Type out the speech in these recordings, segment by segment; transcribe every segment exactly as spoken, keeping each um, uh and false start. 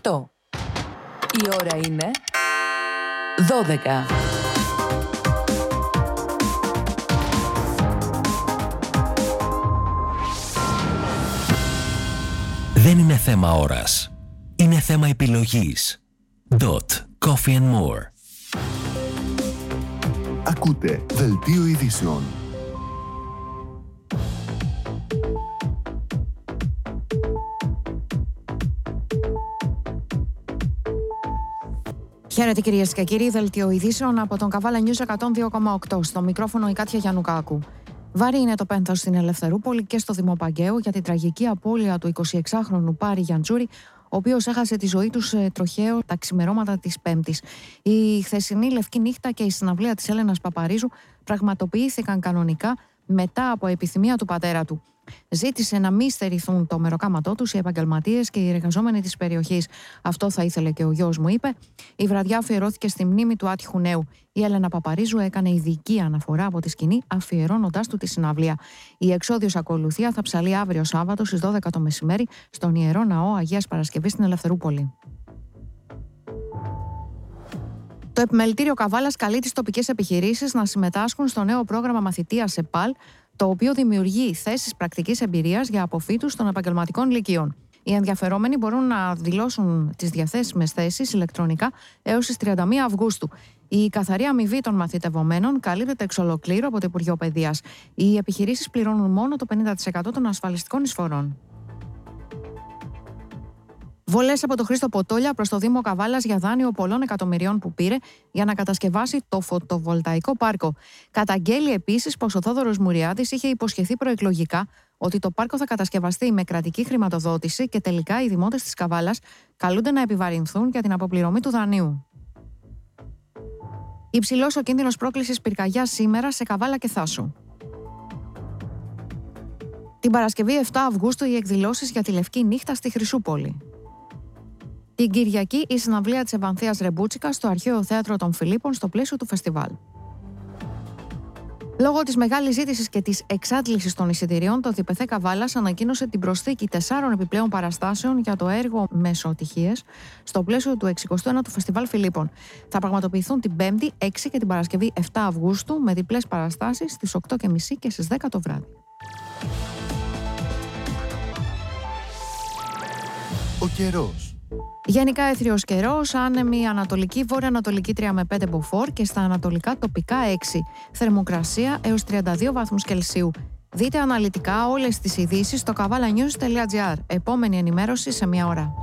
οκτώ. Η ώρα είναι δώδεκα. Δεν είναι θέμα ώρας. Είναι θέμα επιλογής. Dot Coffee and More. Ακούτε Δελτίο Ειδήσεων. Χαίρετε κυρίες και κύριοι, Δελτίο Ειδήσεων από τον Καβάλα News εκατόν δύο κόμμα οκτώ. Στο μικρόφωνο η Κάτια Γιαννουκάκου. Βαρύ είναι το πένθος στην Ελευθερούπολη και στο Δημό Παγκαίου για την τραγική απώλεια του εικοσιεξάχρονου Πάρη Γιαντζούρη, ο οποίος έχασε τη ζωή του σε τροχαίο τα ξημερώματα της Πέμπτης. Η χθεσινή Λευκή Νύχτα και η συναυλία της Έλενας Παπαρίζου πραγματοποιήθηκαν κανονικά μετά από επιθυμία του πατέρα του. Ζήτησε να μην στερηθούν το μεροκάματό τους οι επαγγελματίες και οι εργαζόμενοι της περιοχής. Αυτό θα ήθελε και ο γιος μου, είπε. Η βραδιά αφιερώθηκε στη μνήμη του άτυχου νέου. Η Έλενα Παπαρίζου έκανε ειδική αναφορά από τη σκηνή, αφιερώνοντάς του τη συναυλία. Η εξόδιος ακολουθία θα ψαλεί αύριο Σάββατο στις δώδεκα το μεσημέρι στον Ιερό Ναό Αγίας Παρασκευής στην Ελευθερούπολη. Το Επιμελητήριο Καβάλας καλεί τις τοπικές επιχειρήσεις να συμμετάσχουν στο νέο πρόγραμμα μαθητείας ΕΠΑΛ, το οποίο δημιουργεί θέσεις πρακτικής εμπειρίας για αποφύτους των επαγγελματικών λυκείων. Οι ενδιαφερόμενοι μπορούν να δηλώσουν τις διαθέσιμες θέσεις ηλεκτρονικά έως τις τριάντα μία Αυγούστου. Η καθαρή αμοιβή των μαθητευομένων καλύπτεται εξ ολοκλήρου από το Υπουργείο Παιδείας. Οι επιχειρήσεις πληρώνουν μόνο το πενήντα τοις εκατό των ασφαλιστικών εισφορών. Βολές από τον Χρήστο Ποτόλια προς το Δήμο Καβάλας για δάνειο πολλών εκατομμυριών που πήρε για να κατασκευάσει το φωτοβολταϊκό πάρκο. Καταγγέλει επίσης πως ο Θόδωρος Μουριάδης είχε υποσχεθεί προεκλογικά ότι το πάρκο θα κατασκευαστεί με κρατική χρηματοδότηση και τελικά οι δημότες της Καβάλας καλούνται να επιβαρυνθούν για την αποπληρωμή του δανείου. Υψηλός ο κίνδυνος πρόκλησης πυρκαγιάς σήμερα σε Καβάλα και Θάσου. Την Παρασκευή επτά Αυγούστου οι εκδηλώσεις για τη Λευκή Νύχτα στη Χρυσούπολη. Την Κυριακή η συναυλία της Ευανθίας Ρεμπούτσικα στο Αρχαίο Θέατρο των Φιλίππων στο πλαίσιο του φεστιβάλ. Λόγω της μεγάλης ζήτησης και της εξάντλησης των εισιτηρίων, το ΔΠΘ Καβάλας ανακοίνωσε την προσθήκη τεσσάρων επιπλέον παραστάσεων για το έργο Μεσοτυχίες στο πλαίσιο του εξηκοστού ένατου Φεστιβάλ Φιλίππων. Θα πραγματοποιηθούν την Πέμπτη έξι και την Παρασκευή επτά Αυγούστου με διπλές παραστάσεις στις οκτώ και μισή και στις δέκα το βράδυ. Ο καιρός. Γενικά έθριος καιρός, άνεμη ανατολική, βόρεια-ανατολική τρία με πέντε μποφόρ και στα ανατολικά τοπικά έξι. Θερμοκρασία έως τριάντα δύο βαθμούς Κελσίου. Δείτε αναλυτικά όλες τις ειδήσεις στο καβάλα-news τελεία τζι άρ. Επόμενη ενημέρωση σε μία ώρα.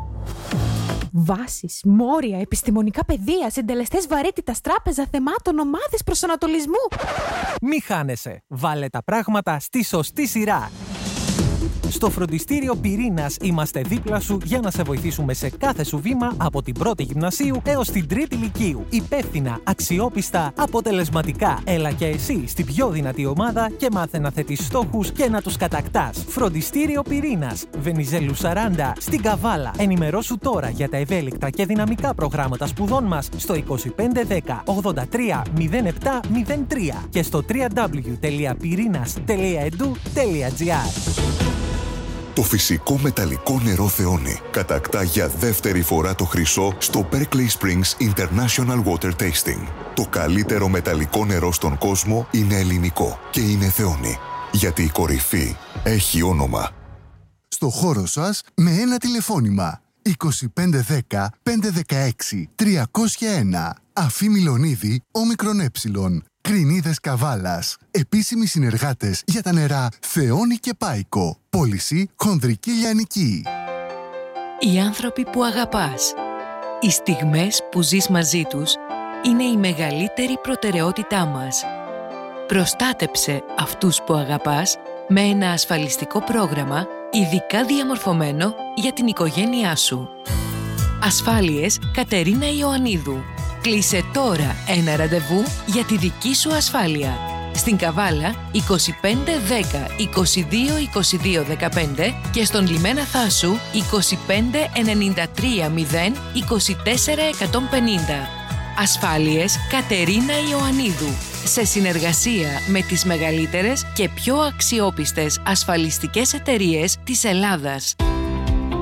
Βάσεις, μόρια, επιστημονικά πεδία, συντελεστές βαρύτητας, τράπεζα θεμάτων, ομάδες προσανατολισμού. Μη χάνεσαι. Βάλε τα πράγματα στη σωστή σειρά. Στο Φροντιστήριο Πυρήνας είμαστε δίπλα σου για να σε βοηθήσουμε σε κάθε σου βήμα από την πρώτη γυμνασίου έως την τρίτη λυκείου. Υπεύθυνα, αξιόπιστα, αποτελεσματικά. Έλα και εσύ στην πιο δυνατή ομάδα και μάθε να θέτεις στόχους και να τους κατακτάς. Φροντιστήριο Πυρήνας, Βενιζέλου σαράντα, στην Καβάλα. Ενημερώσου τώρα για τα ευέλικτα και δυναμικά προγράμματα σπουδών μας στο είκοσι πέντε δέκα ογδόντα τρία μηδέν επτά μηδέν τρία και στο double-u double-u double-u τελεία πυρίnas τελεία e d u τελεία g r. Το φυσικό μεταλλικό νερό Θεόνι κατακτά για δεύτερη φορά το χρυσό στο Berkeley Springs International Water Tasting. Το καλύτερο μεταλλικό νερό στον κόσμο είναι ελληνικό και είναι Θεόνι. Γιατί η κορυφή έχει όνομα. Στο χώρο σας με ένα τηλεφώνημα. είκοσι πέντε δέκα πεντακόσια δεκαέξι τριακόσια ένα. Αφή Μιλονίδη, όμικρον έψιλον. Κρινίδες Καβάλας. Επίσημοι συνεργάτες για τα νερά Θεόνι και Πάικο. Πώληση Χονδρική Λιανική. Οι άνθρωποι που αγαπάς. Οι στιγμές που ζεις μαζί τους είναι η μεγαλύτερη προτεραιότητά μας. Προστάτεψε αυτούς που αγαπάς με ένα ασφαλιστικό πρόγραμμα ειδικά διαμορφωμένο για την οικογένειά σου. Ασφάλειες Κατερίνα Ιωαννίδου. Κλείσε τώρα ένα ραντεβού για τη δική σου ασφάλεια. Στην Καβάλα είκοσι πέντε δέκα είκοσι δύο είκοσι δύο δεκαπέντε και στον Λιμένα Θάσου είκοσι πέντε ενενήντα τρία μηδέν είκοσι τέσσερα εκατόν πενήντα. Ασφάλειες Κατερίνα Ιωαννίδου. Σε συνεργασία με τις μεγαλύτερες και πιο αξιόπιστες ασφαλιστικές εταιρείες της Ελλάδας.